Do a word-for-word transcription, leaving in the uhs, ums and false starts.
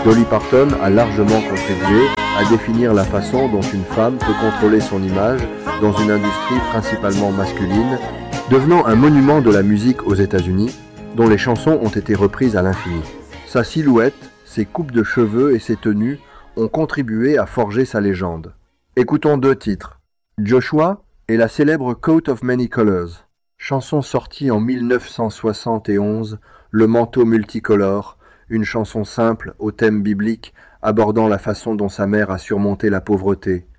Dolly Parton a largement contribué à définir la façon dont une femme peut contrôler son image dans une industrie principalement masculine, devenant un monument de la musique aux États-Unis, dont les chansons ont été reprises à l'infini. Sa silhouette, ses coupes de cheveux et ses tenues ont contribué à forger sa légende. Écoutons deux titres. Joshua et la célèbre Coat of Many Colors, chanson sortie en mille neuf cent soixante et onze, Le manteau multicolore, une chanson simple au thème biblique abordant la façon dont sa mère a surmonté la pauvreté